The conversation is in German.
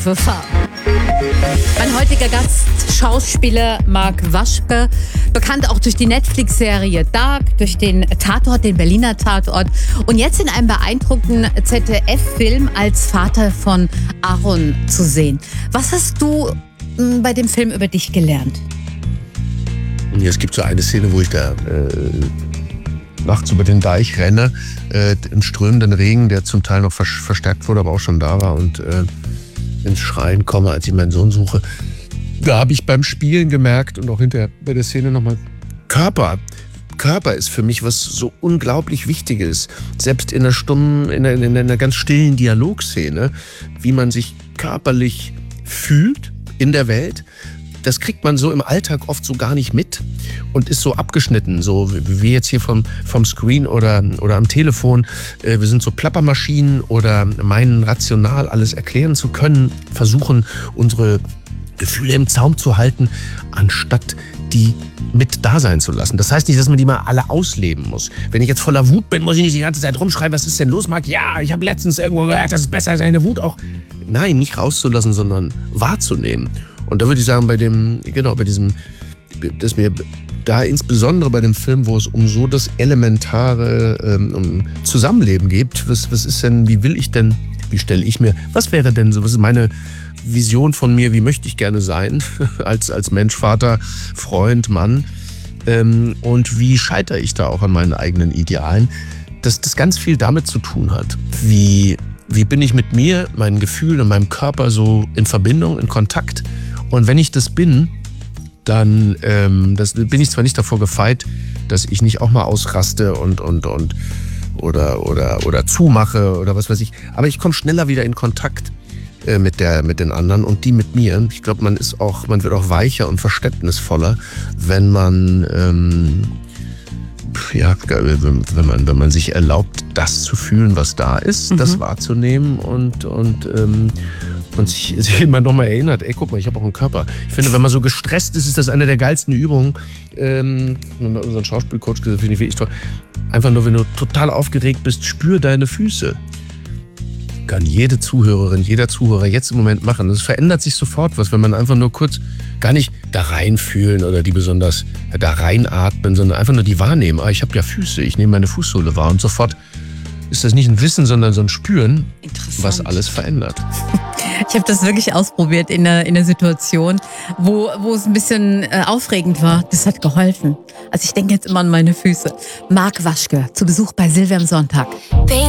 Verfahren. Mein heutiger Gast, Schauspieler Marc Waschke, bekannt auch durch die Netflix-Serie Dark, durch den Tatort, den Berliner Tatort und jetzt in einem beeindruckenden ZDF-Film als Vater von Aaron zu sehen. Was hast du bei dem Film über dich gelernt? Ja, es gibt so eine Szene, wo ich da nachts über den Deich renne, im strömenden Regen, der zum Teil noch verstärkt wurde, aber auch schon da war, und ins Schreien komme, als ich meinen Sohn suche. Da habe ich beim Spielen gemerkt und auch hinterher bei der Szene nochmal, Körper ist für mich was so unglaublich Wichtiges. Selbst in einer ganz stillen Dialogszene, wie man sich körperlich fühlt in der Welt, das kriegt man so im Alltag oft so gar nicht mit und ist so abgeschnitten, so wie wir jetzt hier vom Screen oder am Telefon. Wir sind so Plappermaschinen oder meinen rational alles erklären zu können, versuchen unsere Gefühle im Zaum zu halten, anstatt die mit da sein zu lassen. Das heißt nicht, dass man die mal alle ausleben muss. Wenn ich jetzt voller Wut bin, muss ich nicht die ganze Zeit rumschreien, was ist denn los, Marc? Ja, ich habe letztens irgendwo gehört, dass es besser ist, seine Wut auch. Nein, nicht rauszulassen, sondern wahrzunehmen. Und da würde ich sagen, dass mir da insbesondere bei dem Film, wo es um so das elementare um Zusammenleben geht, was ist denn, wie stelle ich mir, was wäre denn so, was ist meine Vision von mir, wie möchte ich gerne sein, als Mensch, Vater, Freund, Mann, und wie scheitere ich da auch an meinen eigenen Idealen, dass das ganz viel damit zu tun hat, wie bin ich mit mir, meinen Gefühlen und meinem Körper so in Verbindung, in Kontakt. Und wenn ich das bin, dann bin ich zwar nicht davor gefeit, dass ich nicht auch mal ausraste oder zumache oder was weiß ich, aber ich komme schneller wieder in Kontakt mit den anderen und die mit mir. Ich glaube, man wird auch weicher und verständnisvoller, wenn man wenn man sich erlaubt, das zu fühlen, was da ist, das wahrzunehmen und sich immer noch mal erinnert, ey, guck mal, ich habe auch einen Körper. Ich finde, wenn man so gestresst ist, ist das eine der geilsten Übungen. Unseren Schauspielcoach gesagt, finde ich wirklich toll. Einfach nur, wenn du total aufgeregt bist, spür deine Füße. Kann jede Zuhörerin, jeder Zuhörer jetzt im Moment machen. Das verändert sich sofort was, wenn man einfach nur kurz gar nicht da reinfühlen oder die besonders da reinatmen, sondern einfach nur die wahrnehmen. Ich habe ja Füße, ich nehme meine Fußsohle wahr und sofort ist das nicht ein Wissen, sondern so ein Spüren, was alles verändert. Ich habe das wirklich ausprobiert in einer Situation, wo es ein bisschen aufregend war. Das hat geholfen. Also ich denke jetzt immer an meine Füße. Marc Waschke, zu Besuch bei Silvia am Sonntag.